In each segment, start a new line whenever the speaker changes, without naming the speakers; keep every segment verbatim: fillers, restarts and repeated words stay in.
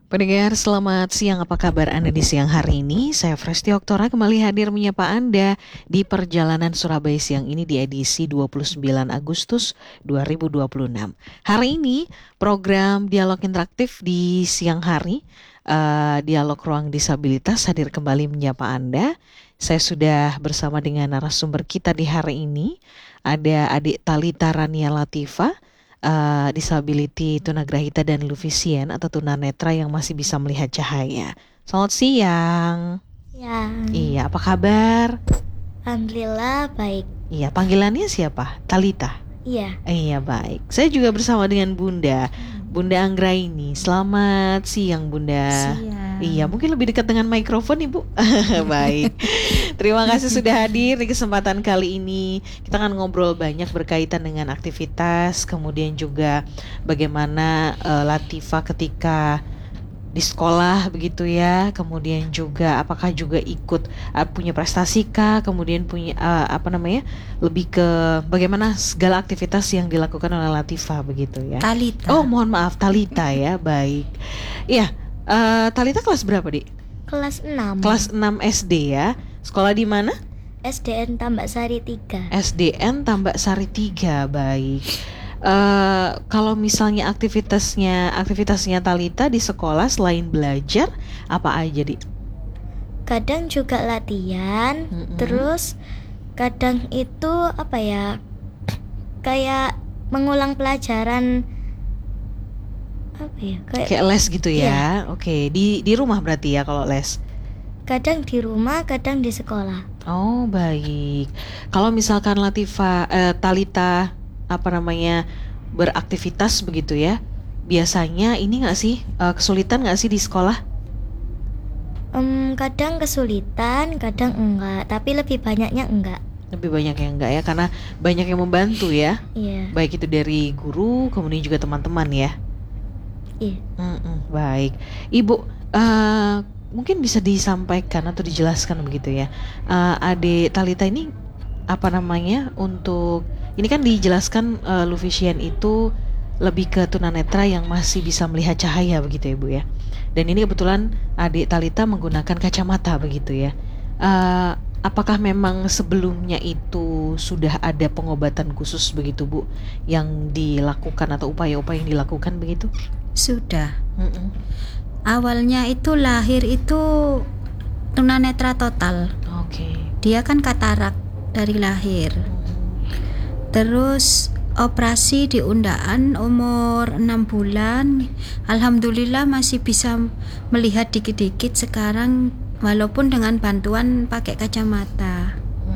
Pendengar, selamat siang. Apa kabar Anda di siang hari ini? Saya Fresti Oktora kembali hadir menyapa Anda di perjalanan Surabaya siang ini di edisi dua puluh sembilan Agustus dua ribu dua puluh enam. Hari ini program dialog interaktif di siang hari, uh, dialog ruang disabilitas hadir kembali menyapa Anda. Saya sudah bersama dengan narasumber kita di hari ini. Ada adik Talita Rania Latifa, uh, disability tunagrahita dan lufisien atau tunanetra yang masih bisa melihat cahaya. Selamat siang.
Ya,
Iya, apa kabar?
alhamdulillah baik.
Iya, panggilannya siapa? Talita.
Iya,
Iya, baik. Saya juga bersama dengan Bunda, Bunda Anggraini. Selamat siang, Bunda.
Siang.
Iya, mungkin lebih dekat dengan mikrofon, Ibu. Baik. Terima kasih sudah hadir di kesempatan kali ini. Kita akan ngobrol banyak berkaitan dengan aktivitas, kemudian juga bagaimana uh, Latifa ketika di sekolah begitu ya, kemudian juga apakah juga ikut uh, punya prestasi kah, kemudian punya uh, apa namanya, lebih ke bagaimana segala aktivitas yang dilakukan oleh Latifa begitu ya.
Talita.
Oh, mohon maaf, Talita ya, baik. Iya, uh, Talita kelas berapa, Dik?
kelas enam.
Kelas enam S D ya. Sekolah di mana?
S D N Tambak Sari tiga.
S D N Tambak Sari tiga, baik. Uh, kalau misalnya aktivitasnya aktivitasnya Talita di sekolah selain belajar apa aja, Dik?
Kadang juga latihan,
Mm-mm.
terus kadang itu apa ya? Kayak mengulang pelajaran apa ya? Kayak
Kayak les gitu ya. Oke, di di rumah berarti ya kalau les.
kadang di rumah, kadang di sekolah.
Oh, baik. Kalau misalkan Latifa eh, Talita apa namanya beraktivitas begitu ya, biasanya ini nggak sih eh, kesulitan nggak sih di sekolah?
Em, kadang kesulitan, kadang enggak, tapi lebih banyaknya enggak.
Lebih banyak yang enggak ya, karena banyak yang membantu ya,
Iya,
baik itu dari guru kemudian juga teman-teman ya.
iya.
Mm-mm, baik, Ibu, eh, mungkin bisa disampaikan atau dijelaskan begitu ya, eh, adik Talita ini apa namanya untuk ini kan dijelaskan eh, Lufisien itu lebih ke tunanetra yang masih bisa melihat cahaya begitu ya, Bu ya. Dan ini kebetulan adik Talita menggunakan kacamata begitu ya. Eh, apakah memang sebelumnya itu sudah ada pengobatan khusus begitu, Bu, yang dilakukan atau upaya-upaya yang dilakukan begitu?
Sudah.
Mm-mm.
Awalnya itu lahir itu tunanetra total.
Oke.
Dia kan katarak dari lahir. Terus operasi di undaan umur enam bulan. Alhamdulillah masih bisa melihat dikit-dikit sekarang walaupun dengan bantuan pakai kacamata.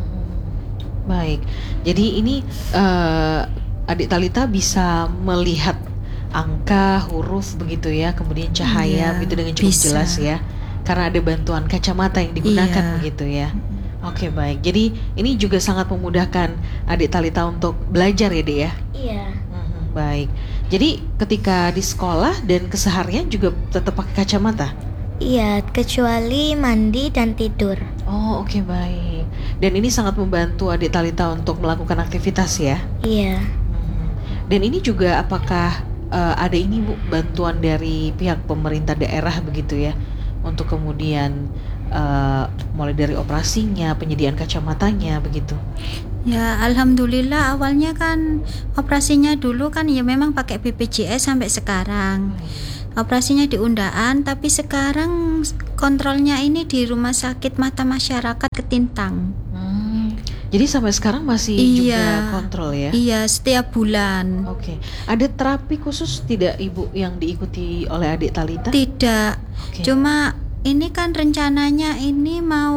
Baik, jadi ini eh, adik Talita bisa melihat angka, huruf begitu ya, kemudian cahaya
Iya,
begitu dengan cukup
bisa.
jelas ya, karena ada bantuan kacamata yang digunakan
Iya.
begitu ya. Oke, baik. Jadi ini juga sangat memudahkan adik Talita untuk belajar ya, Dek ya.
Iya.
Mhm, baik. Jadi ketika di sekolah dan keseharian juga tetap pakai kacamata.
Iya, kecuali mandi dan tidur.
Oh, oke, baik. Dan ini sangat membantu adik Talita untuk melakukan aktivitas ya.
Iya.
Hmm. Dan ini juga apakah eh, ada ini, Bu, bantuan dari pihak pemerintah daerah begitu ya, untuk kemudian eh, mulai dari operasinya, penyediaan kacamatanya begitu?
Ya, alhamdulillah awalnya kan operasinya dulu kan ya memang pakai B P J S sampai sekarang. Operasinya di undaan, tapi sekarang kontrolnya ini di Rumah Sakit Mata Masyarakat Ketintang.
Hmm. Jadi sampai sekarang masih juga
Iya.
kontrol ya?
Iya, setiap bulan.
Oke. Ada terapi khusus tidak, Ibu, yang diikuti oleh adik Talita?
Tidak.
Oke.
Cuma ini kan rencananya ini mau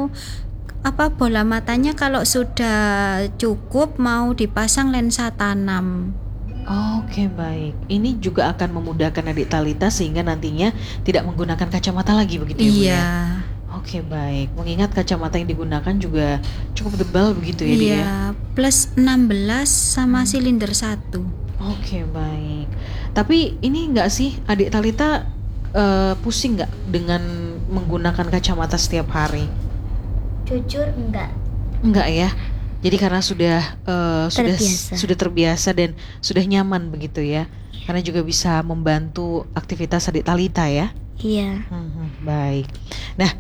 apa bola matanya kalau sudah cukup mau dipasang lensa tanam.
Oke, baik. Ini juga akan memudahkan adik Talita sehingga nantinya tidak menggunakan kacamata lagi begitu ya, Bu ya?
Iya.
Oke, baik. Mengingat kacamata yang digunakan juga cukup tebal begitu ya, Dik ya?
Iya, plus enam belas sama silinder satu.
Oke, baik. Tapi ini enggak sih adik Talita eh, pusing nggak dengan menggunakan kacamata setiap hari?
Jujur enggak.
Enggak ya? Jadi karena sudah eh, sudah
Terbiasa.
sudah terbiasa dan sudah nyaman begitu ya. Karena juga bisa membantu aktivitas adik Talita ya.
Iya.
Mhm, baik. Nah,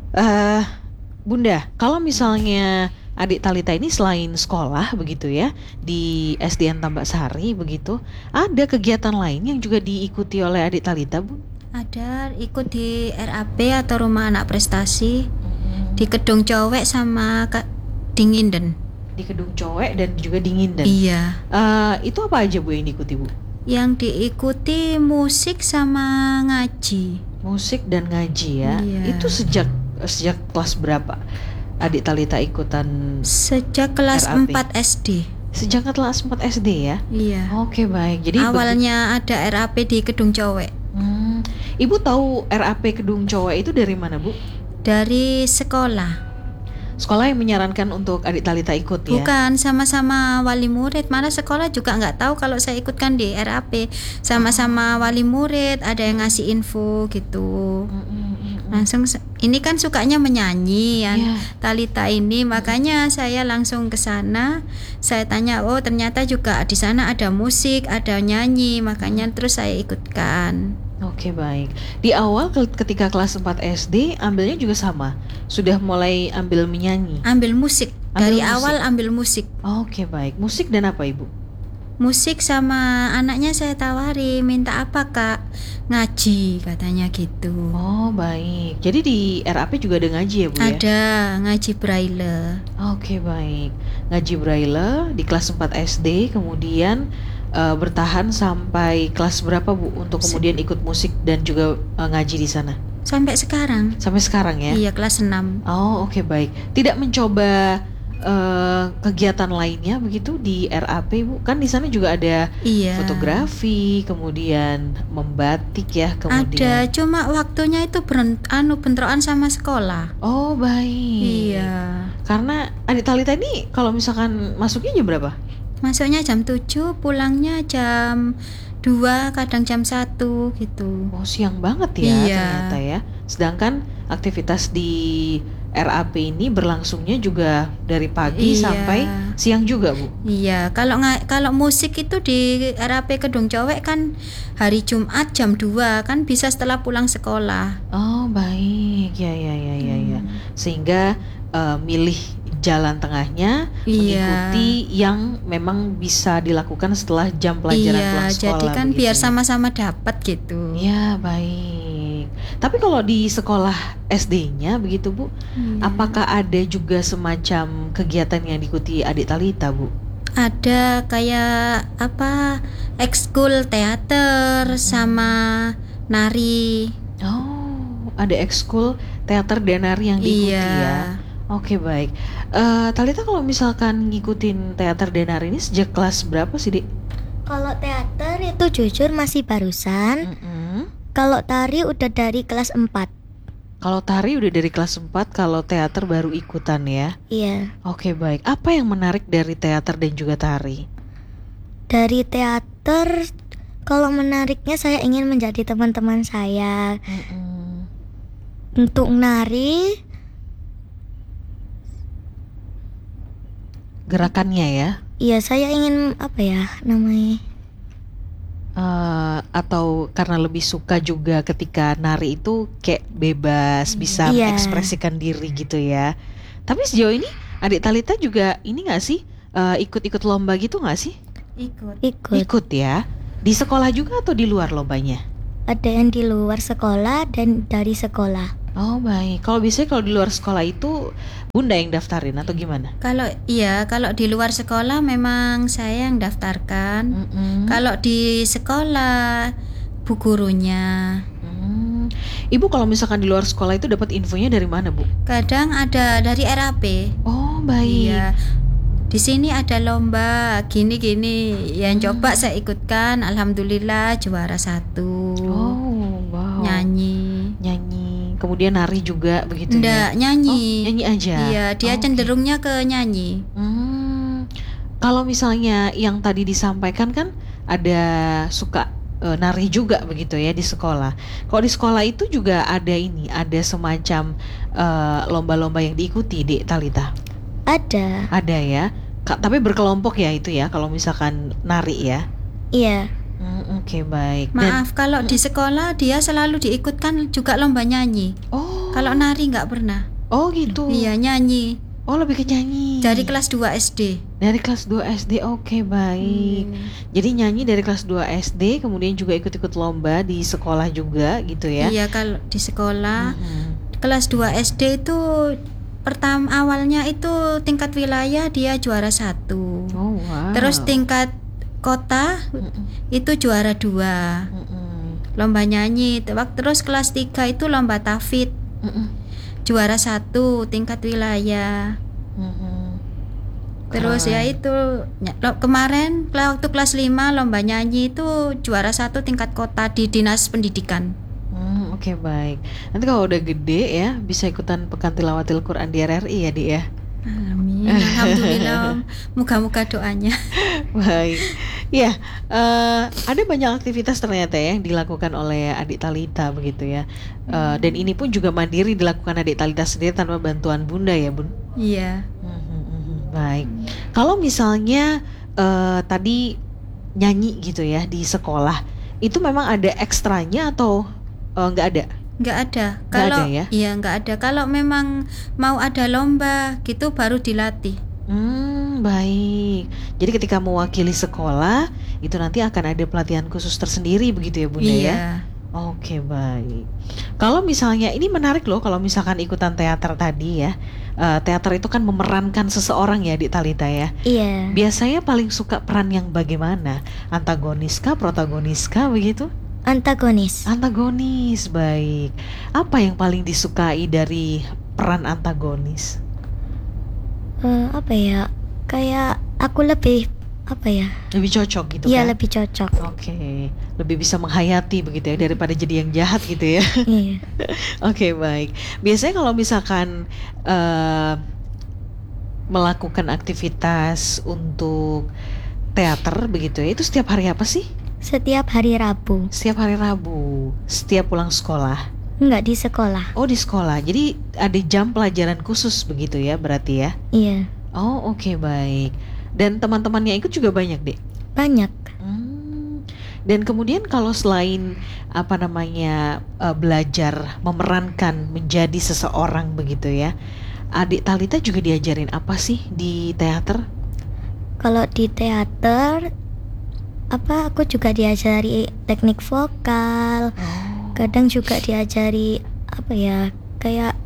eh Bunda, kalau misalnya adik Talita ini selain sekolah begitu ya di S D N Tambak Sari begitu, ada kegiatan lain yang juga diikuti oleh adik Talita, Bu?
Ada ikut di R A P atau Rumah Anak Prestasi di Kedung Cowek sama Ka- Dinginden.
Di Kedung Cowek dan juga di Nginden.
Iya.
Eh, itu apa aja Bu yang diikuti, Bu?
Yang diikuti musik sama ngaji.
Musik dan ngaji ya.
Iya.
Itu sejak sejak kelas berapa adik Talita ikutan?
Sejak kelas
R A P?
empat S D.
Sejak kelas empat S D ya?
Iya.
Oke, baik. Jadi
Awalnya ada R A P di Kedung Cowek.
Hmm, Ibu tahu R A P Kedung Cowek itu dari mana, Bu?
Dari sekolah.
Sekolah yang menyarankan untuk adik Talita ikut ya?
Bukan, sama-sama wali murid. Malah sekolah juga nggak tahu kalau saya ikutkan di R A P. Sama-sama wali murid, ada yang ngasih info gitu.
Mm, mm, mm, mm.
Langsung se- ini kan sukanya menyanyi ya,
Iya.
Talita ini, makanya saya langsung ke sana. Saya tanya, oh ternyata juga di sana ada musik, ada nyanyi, makanya terus saya ikutkan.
Oke, baik. Di awal ke- ketika kelas empat S D ambilnya juga sama. Sudah mulai ambil menyanyi.
Ambil musik,
Ambil
dari
musik.
awal ambil musik.
Oke, baik. Musik dan apa, Ibu?
Musik sama anaknya saya tawari, minta apa kak? Ngaji katanya gitu.
Oh, baik. Jadi di R A P juga ada ngaji ya, Bu ya?
Ada ngaji braille.
Oke, baik. Ngaji braille di kelas empat S D, kemudian eh, bertahan sampai kelas berapa, Bu, untuk kemudian ikut musik dan juga eh, ngaji di sana?
Sampai sekarang.
Sampai sekarang ya?
Iya, kelas enam.
Oh, oke, baik. Tidak mencoba eh, kegiatan lainnya begitu di R A P, Bu? Kan di sana juga ada
Iya.
fotografi, kemudian membatik ya,
Ada,
kemudian.
cuma waktunya itu beren, anu bentrokan sama sekolah.
Oh, baik.
Iya.
Karena adik Talita ini kalau misalkan masuknya jam berapa?
Masuknya jam tujuh, pulangnya jam dua, kadang jam satu gitu.
Oh, siang banget ya
Iya.
ternyata ya. Sedangkan aktivitas di R A P ini berlangsungnya juga dari pagi
Iya.
sampai siang juga, Bu.
Iya, kalau nga- kalau musik itu di R A P Kedung Cowek kan hari Jumat jam dua, kan bisa setelah pulang sekolah.
Oh, baik. Ya, ya, ya, ya, ya.
Hmm.
Sehingga eh, milih jalan tengahnya
Iya.
mengikuti yang memang bisa dilakukan setelah jam pelajaran
Iya,
pulang sekolah.
jadi kan
begitu
biar
ya.
sama-sama dapat gitu.
Ya, baik. Tapi kalau di sekolah S D-nya begitu, Bu,
Iya.
apakah ada juga semacam kegiatan yang diikuti adik Talita, Bu?
Ada kayak apa, ekskul teater sama nari.
Oh, ada ekskul teater dan nari yang diikuti
Iya.
ya. Oke, baik. Eh, Talita kalau misalkan ngikutin teater dan nari ini sejak kelas berapa sih, Dik?
Kalau teater itu jujur masih barusan.
Mm-mm.
Kalau tari udah dari kelas empat.
Kalau tari udah dari kelas empat, kalau teater baru ikutan ya.
Iya.
Oke, baik. Apa yang menarik dari teater dan juga tari?
Dari teater, kalau menariknya saya ingin menjadi teman-teman saya.
Mm-mm.
Untuk nari,
Gerakannya ya.
iya saya ingin apa ya namanya?
Eh, atau karena lebih suka juga ketika nari itu kayak bebas, bisa
Iya.
mengekspresikan diri gitu ya. Tapi sejauh ini adik Talita juga ini nggak sih eh, ikut-ikut lomba gitu nggak sih?
Ikut.
Ikut.
Ikut ya. Di sekolah juga atau di luar lombanya?
Ada yang di luar sekolah dan dari sekolah.
Oh, baik. Kalau biasanya kalau di luar sekolah itu Bunda yang daftarin atau gimana?
Kalau iya, kalau di luar sekolah memang saya yang daftarkan.
Mm-mm.
Kalau di sekolah bu gurunya.
Hmm. Ibu kalau misalkan di luar sekolah itu dapat infonya dari mana, Bu?
Kadang ada dari R A P.
Oh, baik.
Iya. Di sini ada lomba gini-gini yang coba saya ikutkan, alhamdulillah juara satu.
Oh, wow.
Nyanyi.
Nyanyi. Kemudian nari juga begitu
Enggak,
ya?
nyanyi.
Oh, nyanyi aja.
Iya, dia
Oh, oke.
cenderungnya ke nyanyi.
Hmm. Kalau misalnya yang tadi disampaikan kan ada suka eh, nari juga begitu ya di sekolah. Kalau di sekolah itu juga ada ini, ada semacam eh, lomba-lomba yang diikuti, Dek Talita.
Ada.
Ada ya. Ka- tapi berkelompok ya itu ya kalau misalkan nari ya.
Iya.
Hmm, oke baik. Dan
Maaf, kalau di sekolah dia selalu diikutkan juga lomba nyanyi.
oh,
Kalau nari nggak pernah.
oh gitu.
Iya, nyanyi.
Oh lebih ke nyanyi.
Dari kelas dua S D.
Dari kelas dua S D, oke baik.
Hmm.
Jadi nyanyi dari kelas dua S D, kemudian juga ikut-ikut lomba di sekolah juga gitu ya?
Iya, kalau di sekolah
Mhm.
kelas dua S D itu pertama awalnya itu tingkat wilayah dia juara satu.
Oh wow.
Terus tingkat kota
Mm-mm,
itu juara dua.
mm-mm,
Lomba nyanyi. Terus kelas tiga itu lomba tafid.
mm-mm,
Juara satu tingkat wilayah.
mm-mm.
Terus ya
Keren.
itu ny- lo- kemarin kela- waktu kelas lima lomba nyanyi itu juara satu tingkat kota di dinas pendidikan.
Hmm, oke baik. Nanti kalau udah gede ya, bisa ikutan Pekan Tilawatil Quran di R R I ya, Dik ya?
Amin. Alhamdulillah. Moga-moga doanya.
Baik. Ya, eh, ada banyak aktivitas ternyata ya yang dilakukan oleh adik Talita begitu ya. Eh, dan ini pun juga mandiri dilakukan adik Talita sendiri tanpa bantuan bunda ya, Bun.
Iya.
Mhm, mhm. Baik. Kalau misalnya eh, tadi nyanyi gitu ya di sekolah, itu memang ada ekstranya atau eh, nggak ada?
Nggak ada.
Nggak
Kalau
ada ya?
iya nggak ada. Kalau memang mau ada lomba gitu baru dilatih.
Hmm, baik. Jadi ketika mewakili sekolah, itu nanti akan ada pelatihan khusus tersendiri begitu ya, Bunda ya?
Iya.
Oke, baik. Kalau misalnya ini menarik loh kalau misalkan ikutan teater tadi ya. Eh, teater itu kan memerankan seseorang ya di Talita ya.
Iya.
Biasanya paling suka peran yang bagaimana? Antagonis kah, protagonis kah begitu?
Antagonis.
Antagonis, baik. Apa yang paling disukai dari peran antagonis?
Eh, apa ya? Kayak aku lebih apa ya?
Lebih cocok gitu
Iya,
kan?
lebih cocok.
Oke, lebih bisa menghayati begitu ya daripada jadi yang jahat gitu ya.
Iya.
Oke, baik. Biasanya kalau misalkan eh, melakukan aktivitas untuk teater begitu ya, itu setiap hari apa sih?
Setiap hari Rabu.
Setiap hari Rabu, setiap pulang sekolah.
Enggak di sekolah.
Oh, di sekolah. Jadi ada jam pelajaran khusus begitu ya, berarti ya.
Iya.
Oh, oke, baik. Dan teman-temannya ikut juga banyak, Dek.
Banyak.
Hmm. Dan kemudian kalau selain apa namanya eh, belajar memerankan menjadi seseorang begitu ya, adik Talita juga diajarin apa sih di teater?
Kalau di teater apa aku juga diajari teknik vokal.
Oh.
Kadang juga diajari apa ya? Kayak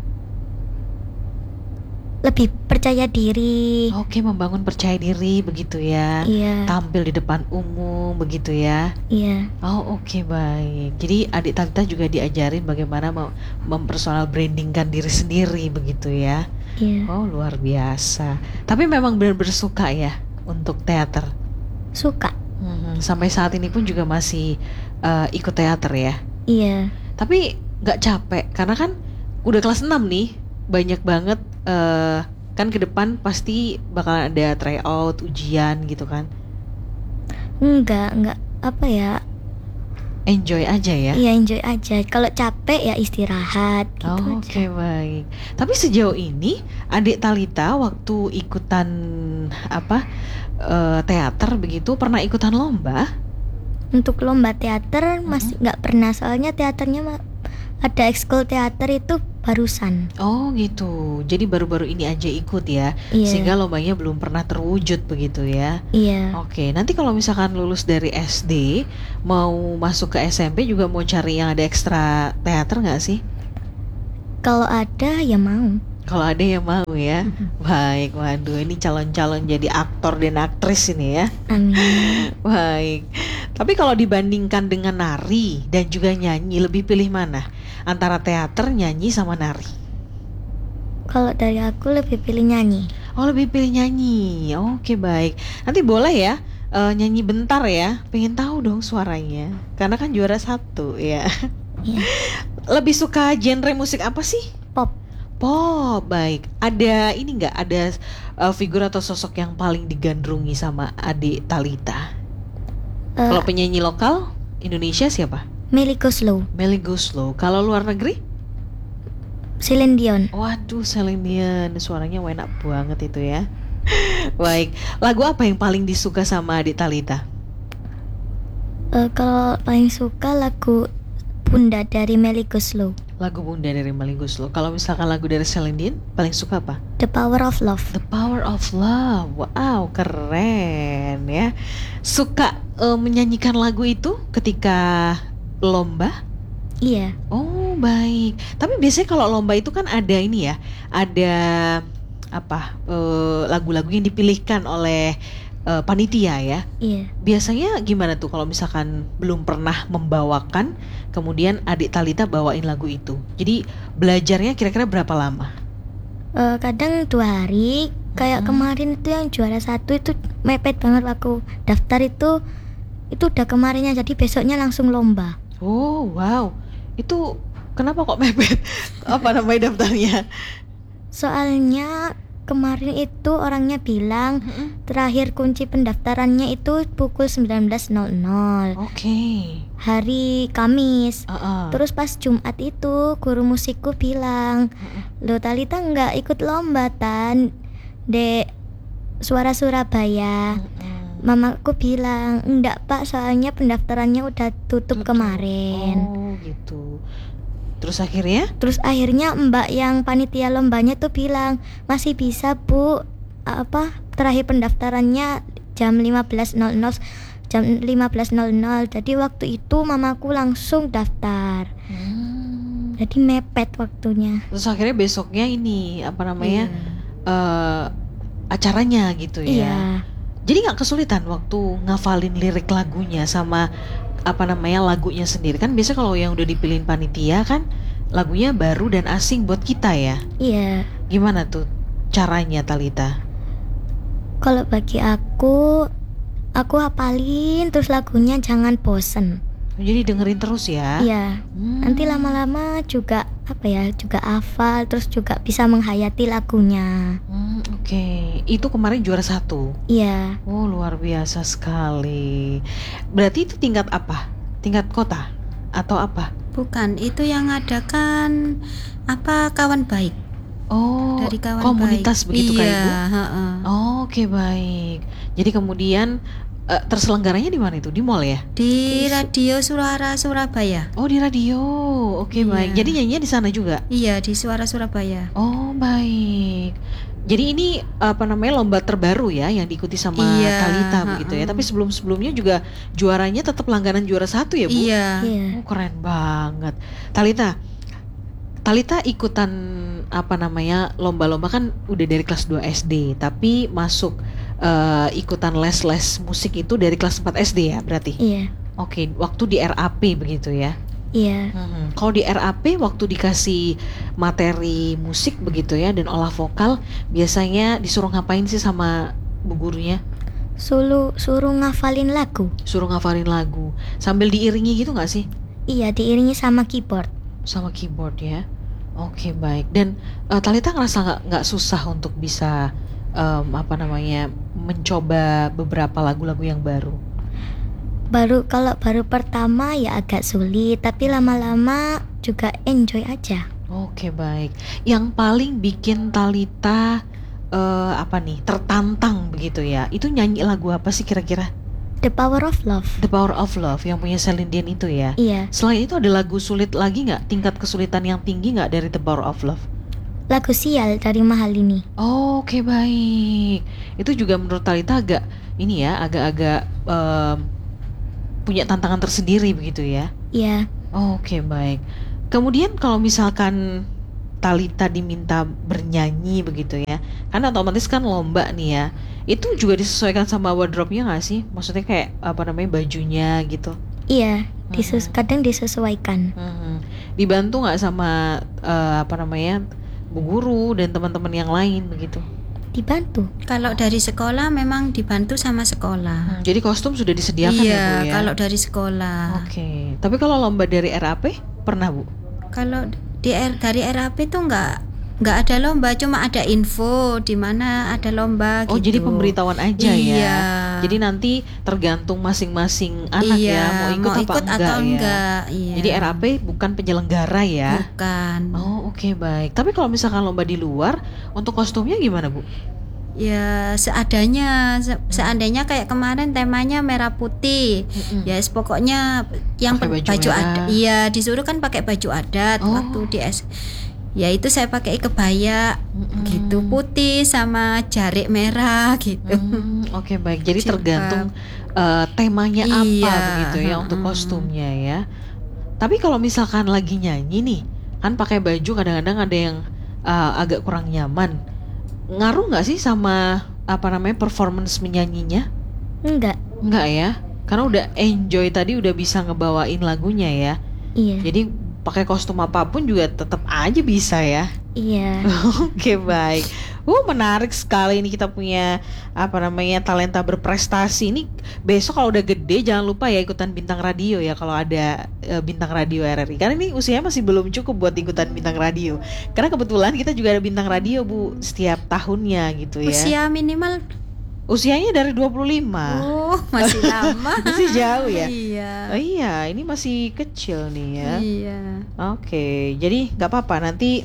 lebih percaya diri.
Oke, membangun percaya diri begitu ya.
Iya.
Tampil di depan umum begitu ya.
Iya.
Oh, oke, baik. Jadi adik Talita juga diajarin bagaimana mem- mempersonal brandingkan diri sendiri begitu ya.
Iya.
Oh, luar biasa. Tapi memang benar-benar suka ya untuk teater.
Suka.
Mhm, sampai saat ini pun juga masih eh, ikut teater ya.
Iya.
Tapi nggak capek karena kan udah kelas enam nih, banyak banget eh, kan ke depan pasti bakal ada tryout, ujian gitu kan.
Enggak, enggak apa ya?
Enjoy aja ya.
Iya, enjoy aja. Kalau capek ya istirahat gitu
Oh,
aja.
oke, baik. Tapi sejauh ini adik Talita waktu ikutan apa eh, teater begitu pernah ikutan lomba?
Untuk lomba teater masih nggak pernah, soalnya teaternya ma- ada ekskul teater itu barusan.
Oh gitu. Jadi baru-baru ini aja ikut ya.
Iya.
Sehingga lombanya belum pernah terwujud begitu ya.
Iya.
Oke, nanti kalau misalkan lulus dari S D mau masuk ke S M P juga mau cari yang ada ekstra teater nggak sih?
Kalau ada ya mau.
Kalau ada yang mau ya. Baik, waduh ini calon-calon jadi aktor dan aktris ini ya.
Amin.
Baik. Tapi kalau dibandingkan dengan nari dan juga nyanyi, lebih pilih mana? Antara teater, nyanyi sama nari?
Kalau dari aku lebih pilih nyanyi.
Oh, lebih pilih nyanyi. Oke, baik. Nanti boleh ya eh, nyanyi bentar ya. Pengen tahu dong suaranya. Karena kan juara satu ya.
Iya.
Lebih suka genre musik apa sih?
Pop.
Pop, baik. Ada ini nggak? Ada eh, figur atau sosok yang paling digandrungi sama adik Talita?
Eh,
Kalau penyanyi lokal Indonesia siapa?
Melly Goeslaw,
Melly Goeslaw. Kalau luar negeri?
Celine Dion.
Waduh, Celine Dion. Suaranya enak banget itu ya. Baik. Lagu apa yang paling disuka sama adik Talita?
Eh, kalau paling suka lagu Bunda dari Melly Goeslaw,
Lagu Bunda dari Melly Goeslaw. Kalau misalkan lagu dari Celine Dion, paling suka apa?
The Power of Love.
The Power of Love. Wow, keren ya. Suka eh, menyanyikan lagu itu ketika lomba?
Iya,
Oh, baik. Tapi biasanya kalau lomba itu kan ada ini ya, ada apa? eh, lagu-lagu yang dipilihkan oleh eh, panitia ya.
iya.
Biasanya gimana tuh kalau misalkan belum pernah membawakan, kemudian adik Talita bawain lagu itu. Jadi belajarnya kira-kira berapa lama?
Eh, kadang dua hari. Kayak
Mm-mm.
kemarin itu yang juara satu itu mepet banget aku daftar itu itu udah kemarinnya, jadi besoknya langsung lomba.
Oh, wow. Itu kenapa kok mepet? Apa namanya daftarnya?
Soalnya kemarin itu orangnya bilang
Mm-mm.
terakhir kunci pendaftarannya itu pukul sembilan belas nol nol
Oke.
hari Kamis.
Uh-uh.
Terus pas Jumat itu guru musikku bilang, "Lo Talita nggak ikut lomba tan, Dek Suara Surabaya."
Mm-mm.
Mamaku bilang, "Enggak Pak, soalnya pendaftarannya udah tutup
Tutup.
kemarin."
Oh, gitu. Terus akhirnya?
Terus akhirnya mbak yang panitia lombanya tuh bilang, "Masih bisa Bu, apa terakhir pendaftarannya jam lima belas nol nol jam lima belas nol nol." Jadi waktu itu mamaku langsung daftar.
Hmm.
Jadi mepet waktunya.
Terus akhirnya besoknya ini apa namanya
Iya.
eh, acaranya gitu ya.
Iya.
Jadi nggak kesulitan waktu ngafalin lirik lagunya sama apa namanya lagunya sendiri, kan biasa kalau yang udah dipilihin panitia kan lagunya baru dan asing buat kita ya.
Iya.
Gimana tuh caranya Talita?
Kalau bagi aku, aku hafalin terus lagunya, jangan bosen.
Jadi dengerin terus ya.
Iya.
Hmm.
Nanti lama-lama juga apa ya, juga hafal, terus juga bisa menghayati lagunya.
Hmm, Oke, itu kemarin juara satu.
Iya.
Oh, luar biasa sekali. Berarti itu tingkat apa? Tingkat kota atau apa?
Bukan, itu yang adakan apa kawan baik
Oh,
dari kawan
komunitas
baik.
begitu
iya,
Kak Ibu?
heeh.
Oh, Oke, baik. Jadi kemudian eh, terselenggaranya di mana itu? Di mall ya?
Di Radio Suara Surabaya.
Oh, di radio. Oke,
Iya.
baik. Jadi nyanyinya di sana juga.
Iya, di Suara Surabaya.
Oh, baik. Jadi ini apa namanya lomba terbaru ya yang diikuti sama
Iya,
Talita
ha-ha.
begitu ya. Tapi sebelum-sebelumnya juga juaranya tetap langganan juara satu ya, Bu?
Iya.
Iya.
Oh, keren banget. Talita, Talita ikutan apa namanya lomba-lomba kan udah dari kelas dua S D, tapi masuk eh, ikutan les-les musik itu dari kelas empat S D ya berarti?
Iya.
Oke, waktu di R A P begitu ya.
Iya.
Mhm. Kalau di R A P waktu dikasih materi musik begitu ya dan olah vokal, biasanya disuruh ngapain sih sama bu gurunya?
Suruh suruh ngafalin lagu.
Suruh ngafalin lagu sambil diiringi gitu nggak sih?
Iya, diiringi sama keyboard.
Sama keyboard ya. Oke, baik. Dan eh, Talita ngerasa nggak nggak susah untuk bisa em, apa namanya mencoba beberapa lagu-lagu yang baru?
Baru kalau baru pertama ya agak sulit, tapi lama-lama juga enjoy aja.
Oke, baik. Yang paling bikin Talita eh, apa nih tertantang begitu ya? Itu nyanyi lagu apa sih kira-kira?
The Power of Love.
The Power of Love yang punya Celine Dion itu ya.
Iya.
Selain itu ada lagu sulit lagi nggak? Tingkat kesulitan yang tinggi nggak dari The Power of Love?
Lagu Sial dari Mahalini.
Oh, Oke, baik. Itu juga menurut Talita agak ini ya, agak-agak em, punya tantangan tersendiri begitu ya.
Iya.
Oh, Oke, baik. Kemudian kalau misalkan Talita diminta bernyanyi begitu ya, kan otomatis kan lomba nih ya. Itu juga disesuaikan sama wardrobe-nya nggak sih? Maksudnya kayak apa namanya bajunya gitu.
Iya, dises kadang disesuaikan.
Mhm. Dibantu nggak sama eh, apa namanya bu guru dan teman-teman yang lain begitu?
Dibantu.
Kalau dari sekolah memang dibantu sama sekolah.
Hmm, jadi kostum sudah disediakan
iya,
ya Bu ya?
kalau dari sekolah.
Oke. Tapi kalau lomba dari R A P pernah Bu?
Kalau di R, dari R A P itu nggak nggak ada lomba, cuma ada info di mana ada lomba
Oh,
gitu.
jadi pemberitahuan aja ya.
Iya.
Jadi nanti tergantung masing-masing anak
iya,
ya mau ikut apa enggak
atau
ya.
enggak. Iya.
Jadi R A P bukan penyelenggara ya.
Bukan.
Oh, oke, baik. Tapi kalau misalkan lomba di luar, untuk kostumnya gimana, Bu?
Ya seadanya, Se- seandainya kayak kemarin temanya merah putih,
Mm-mm.
ya pokoknya yang
Pakai
pe-
baju
baju
merah.
adat, iya disuruh kan pakai baju adat
Oh.
waktu di S, ya itu saya pakai kebaya
Mm-mm.
gitu putih sama jarik merah gitu.
Hmm, Oke baik. Jadi
Jilbab.
tergantung eh, temanya apa
Iya,
begitu ya untuk
mm-mm.
kostumnya ya. Tapi kalau misalkan lagi nyanyi nih, kan pakai baju kadang-kadang ada yang eh, agak kurang nyaman. Ngaruh nggak sih sama apa namanya performance menyanyinya?
Enggak.
Enggak ya, karena udah enjoy tadi, udah bisa ngebawain lagunya ya.
Iya.
Jadi pakai kostum apapun juga tetap aja bisa ya.
Iya.
Oke baik. Uh menarik sekali ini kita punya apa namanya talenta berprestasi. Ini besok kalau udah gede jangan lupa ya ikutan bintang radio ya kalau ada eh, bintang radio R R I. Karena ini usianya masih belum cukup buat ikutan bintang radio. Karena kebetulan kita juga ada bintang radio Bu setiap tahunnya gitu ya.
Usia minimal,
Usianya dari dua puluh lima.
oh masih lama.
Masih jauh ya.
Iya.
Oh iya, ini masih kecil nih ya.
Iya.
Oke, jadi nggak apa-apa nanti.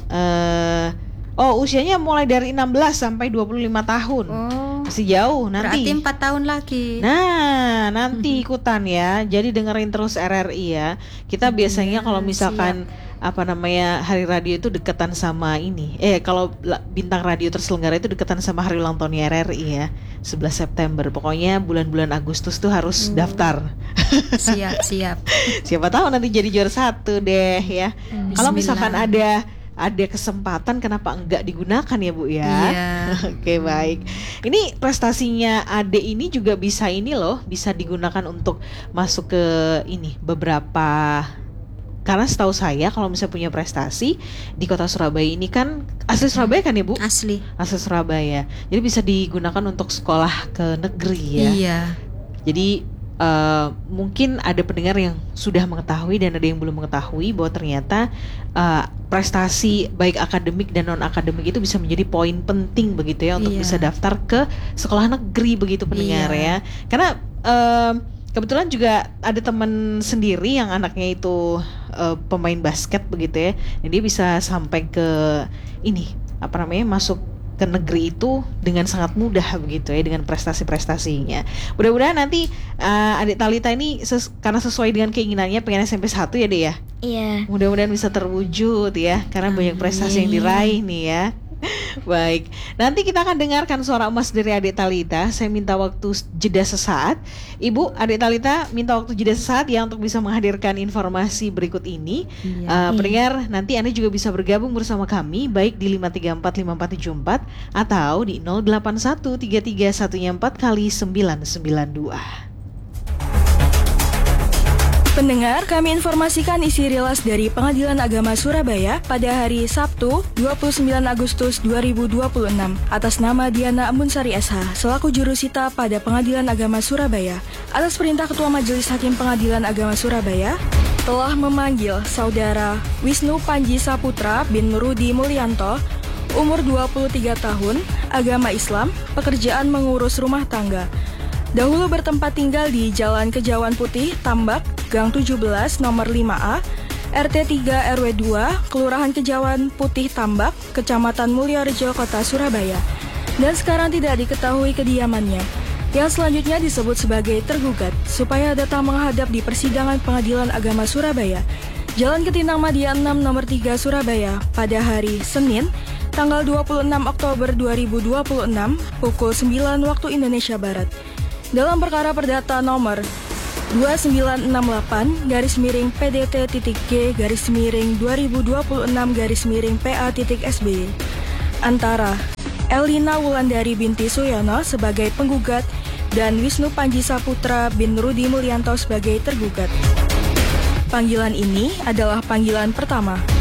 eh oh, usianya mulai dari enam belas sampai dua puluh lima tahun.
Oh.
Masih jauh nanti.
Berarti empat tahun lagi.
Nah, nanti ikutan ya. Jadi dengerin terus R R I ya. Kita biasanya
Iya,
kalau misalkan apa namanya hari radio itu dekatan sama ini. Eh, kalau la- bintang radio terselenggara itu dekatan sama hari ulang tahunnya R R I ya. sebelas September. Pokoknya bulan-bulan Agustus tuh harus
Hmm.
daftar.
Siap, siap.
Siapa tahu nanti jadi juara satu deh ya. Kalau misalkan
Bismillah.
ada ada kesempatan kenapa enggak digunakan ya Bu ya?
Iya.
Oke baik. Ini prestasinya Ade ini juga bisa ini loh, bisa digunakan untuk masuk ke ini beberapa. Karena setahu saya kalau misalnya punya prestasi di kota Surabaya ini kan asli Surabaya kan ya Bu?
Asli.
Asli Surabaya. Jadi bisa digunakan untuk sekolah ke negeri ya.
Iya.
Jadi uh, mungkin ada pendengar yang sudah mengetahui dan ada yang belum mengetahui bahwa ternyata uh, prestasi baik akademik dan non akademik itu bisa menjadi poin penting begitu ya untuk
Iya.
bisa daftar ke sekolah negeri begitu pendengar
Iya.
ya. Karena um, kebetulan juga ada teman sendiri yang anaknya itu uh, pemain basket begitu ya. Dan dia bisa sampai ke ini apa namanya masuk ke negeri itu dengan sangat mudah begitu ya dengan prestasi-prestasinya. Mudah-mudahan nanti uh, adik Talita ini ses- karena sesuai dengan keinginannya pengen S M P satu ya Dek ya.
Iya.
Mudah-mudahan bisa terwujud ya karena banyak prestasi yang diraih nih ya. Baik, nanti kita akan dengarkan suara emas dari adik Talita. Saya minta waktu jeda sesaat. Ibu, adik Talita minta waktu jeda sesaat ya untuk bisa menghadirkan informasi berikut ini.
Iya.
Uh, pendengar, nanti Anda juga bisa bergabung bersama kami baik di lima tiga empat lima empat tujuh empat atau di nol delapan satu tiga tiga satu empat kali sembilan sembilan dua.
Pendengar, kami informasikan isi rilas dari Pengadilan Agama Surabaya pada hari Sabtu dua puluh sembilan Agustus dua ribu dua puluh enam atas nama Diana Amunsari S H selaku jurusita pada Pengadilan Agama Surabaya atas perintah Ketua Majelis Hakim Pengadilan Agama Surabaya telah memanggil Saudara Wisnu Panji Saputra bin Rudi Mulyanto, umur dua puluh tiga tahun, agama Islam, pekerjaan mengurus rumah tangga. Dahulu bertempat tinggal di Jalan Kejauhan Putih, Tambak, Gang tujuh belas, nomor lima A, R T tiga R W dua, Kelurahan Kejauhan Putih Tambak, Kecamatan Mulyorejo, Kota Surabaya. Dan sekarang tidak diketahui kediamannya. Yang selanjutnya disebut sebagai tergugat, supaya datang menghadap di persidangan Pengadilan Agama Surabaya, Jalan Ketintang Madia enam nomor tiga Surabaya, pada hari Senin, tanggal dua puluh enam Oktober dua ribu dua puluh enam, pukul sembilan waktu Indonesia Barat. Dalam perkara perdata nomor dua sembilan enam delapan garis miring P D T titik G garis miring dua ribu dua puluh enam garis miring P A titik S B Y antara Elina Wulandari binti Suyono sebagai penggugat dan Wisnu Panji Saputra bin Rudi Mulyanto sebagai tergugat. Panggilan ini adalah panggilan pertama.